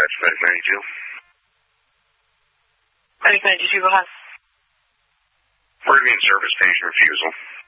dispatch, Medic 92. Medic 92, go ahead. We're going to be in service, page refusal.